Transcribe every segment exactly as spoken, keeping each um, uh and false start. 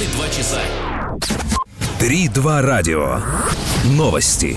двадцать два часа. три два радио. Новости.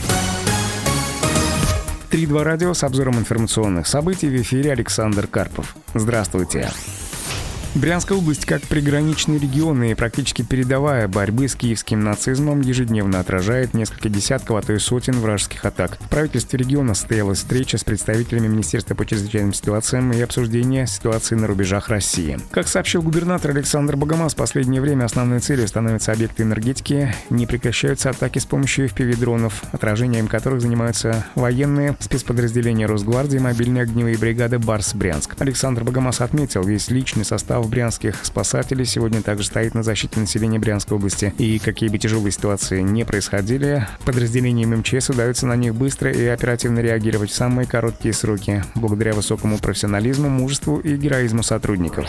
три два радио с обзором информационных событий. В эфире Александр Карпов. Здравствуйте. Брянская область, как приграничный регион и практически передовая борьбы с киевским нацизмом, ежедневно отражает несколько десятков, а то и сотен вражеских атак. В правительстве региона состоялась встреча с представителями Министерства по чрезвычайным ситуациям и обсуждение ситуации на рубежах России. Как сообщил губернатор Александр Богомаз, в последнее время основной целью становятся объекты энергетики. Не прекращаются атаки с помощью эф пи ви-дронов, отражением которых занимаются военные, спецподразделения Росгвардии, мобильные огневые бригады «Барс-Брянск». Александр Богомаз отметил, весь личный состав брянских спасателей сегодня также стоит на защите населения Брянской области. И какие бы тяжелые ситуации не происходили, подразделениям эм че эс удается на них быстро и оперативно реагировать в самые короткие сроки, благодаря высокому профессионализму, мужеству и героизму сотрудников.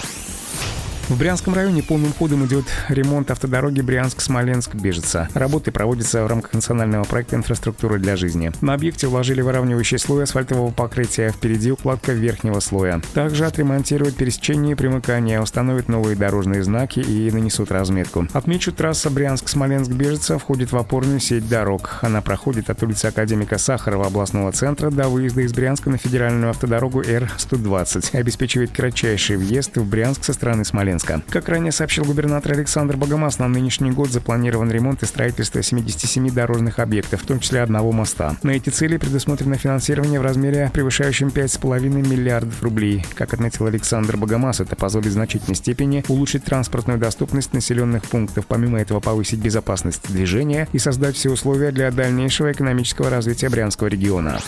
В Брянском районе полным ходом идет ремонт автодороги Брянск-Смоленск-Бежица. Работы проводятся в рамках национального проекта «Инфраструктура для жизни». На объекте уложили выравнивающий слой асфальтового покрытия, впереди укладка верхнего слоя. Также отремонтируют пересечение и примыкания, установят новые дорожные знаки и нанесут разметку. Отмечу, трасса Брянск-Смоленск-Бежица входит в опорную сеть дорог. Она проходит от улицы Академика Сахарова областного центра до выезда из Брянска на федеральную автодорогу эр сто двадцать. Обеспечивает кратчайший въезд в Брянск со стороны Смоленска. Как ранее сообщил губернатор Александр Богомаз, на нынешний год запланирован ремонт и строительство семидесяти семи дорожных объектов, в том числе одного моста. На эти цели предусмотрено финансирование в размере, превышающем пять с половиной миллиардов рублей. Как отметил Александр Богомаз, это позволит в значительной степени улучшить транспортную доступность населенных пунктов, помимо этого повысить безопасность движения и создать все условия для дальнейшего экономического развития Брянского региона.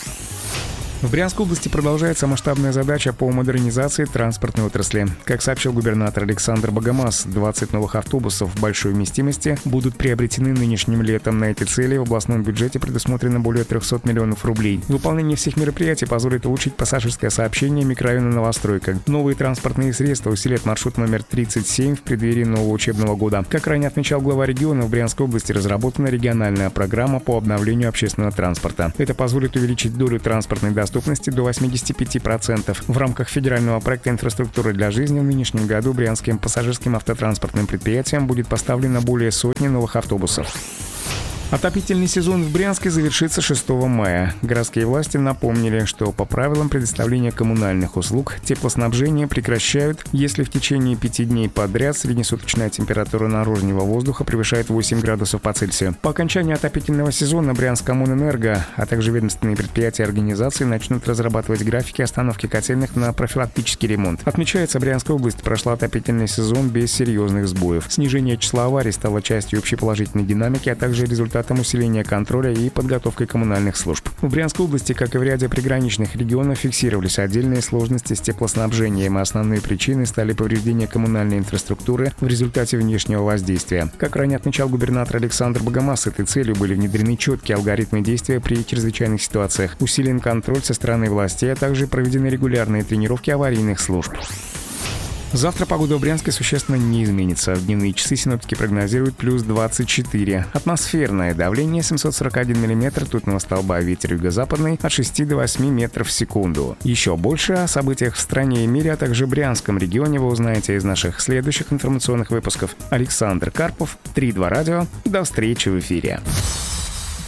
В Брянской области продолжается масштабная задача по модернизации транспортной отрасли. Как сообщил губернатор Александр Богомаз, двадцать новых автобусов большой вместимости будут приобретены нынешним летом. На эти цели в областном бюджете предусмотрено более трехсот миллионов рублей. Выполнение всех мероприятий позволит улучшить пассажирское сообщение микрорайона Новостройка. Новые транспортные средства усилят маршрут номер тридцать семь в преддверии нового учебного года. Как ранее отмечал глава региона, в Брянской области разработана региональная программа по обновлению общественного транспорта. Это позволит увеличить долю транспортной доступности доступности до восемьдесят пять процентов. В рамках федерального проекта «Инфраструктура для жизни» в нынешнем году брянским пассажирским автотранспортным предприятиям будет поставлено более сотни новых автобусов. Отопительный сезон в Брянске завершится шестого мая. Городские власти напомнили, что по правилам предоставления коммунальных услуг теплоснабжение прекращают, если в течение пяти дней подряд среднесуточная температура наружного воздуха превышает восемь градусов по Цельсию. По окончании отопительного сезона Брянскоммунэнерго, а также ведомственные предприятия и организации начнут разрабатывать графики остановки котельных на профилактический ремонт. Отмечается, Брянская область прошла отопительный сезон без серьезных сбоев. Снижение числа аварий стало частью общей положительной динамики, а также результатом усиления контроля и подготовкой коммунальных служб. В Брянской области, как и в ряде приграничных регионов, фиксировались отдельные сложности с теплоснабжением, и основные причины стали повреждения коммунальной инфраструктуры в результате внешнего воздействия. Как ранее отмечал губернатор Александр Богомаз, с этой целью были внедрены четкие алгоритмы действия при чрезвычайных ситуациях, усилен контроль со стороны властей, а также проведены регулярные тренировки аварийных служб. Завтра погода в Брянске существенно не изменится. В дневные часы синоптики прогнозируют плюс двадцать четыре. Атмосферное давление семьсот сорок один миллиметр ртутного столба, ветер юго-западный от шести до восьми метров в секунду. Еще больше о событиях в стране и мире, а также Брянском регионе вы узнаете из наших следующих информационных выпусков. Александр Карпов, три два радио. До встречи в эфире.